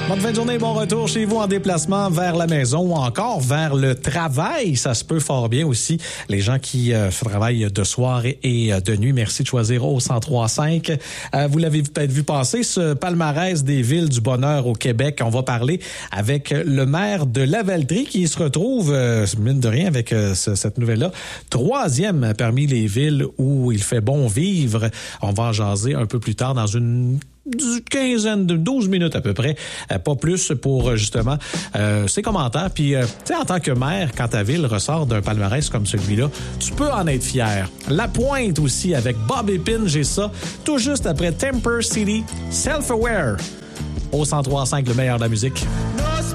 Bonne fin de journée, bon retour chez vous en déplacement vers la maison ou encore vers le travail. Ça se peut fort bien aussi. Les gens qui travaillent de soir et de nuit, merci de choisir au 103.5. Vous l'avez peut-être vu passer, ce palmarès des villes du bonheur au Québec. On va parler avec le maire de Lavaltrie qui se retrouve, mine de rien, avec cette nouvelle-là, 3e parmi les villes où il fait bon vivre. On va en jaser un peu plus tard dans une quinzaine de 12 minutes à peu près, pas plus, pour justement ses commentaires. Puis, tu sais, en tant que maire, quand ta ville ressort d'un palmarès comme celui-là, tu peux en être fier. La Pointe aussi, avec Bob Épine, j'ai ça, tout juste après Temper City, Self-Aware, au 103.5, le meilleur de la musique.